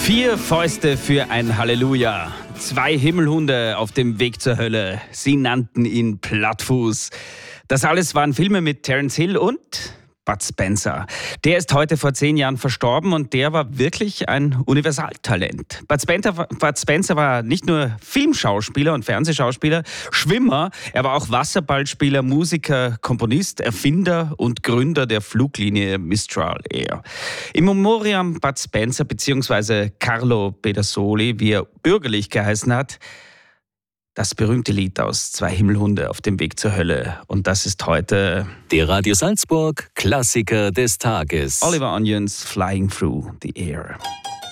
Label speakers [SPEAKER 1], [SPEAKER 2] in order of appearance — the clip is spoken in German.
[SPEAKER 1] 4 Fäuste für ein Halleluja. 2 Himmelhunde auf dem Weg zur Hölle. Sie nannten ihn Plattfuß. Das alles waren Filme mit Terence Hill und Bud Spencer. Der ist heute vor 10 Jahren verstorben und der war wirklich ein Universaltalent. Bud Spencer war nicht nur Filmschauspieler und Fernsehschauspieler, Schwimmer, er war auch Wasserballspieler, Musiker, Komponist, Erfinder und Gründer der Fluglinie Mistral Air. In Memoriam Bud Spencer bzw. Carlo Pedersoli, wie er bürgerlich geheißen hat, das berühmte Lied aus 2 Himmelhunde auf dem Weg zur Hölle. Und das ist heute
[SPEAKER 2] der Radio Salzburg Klassiker des Tages.
[SPEAKER 1] Oliver Onions Flying Through the Air.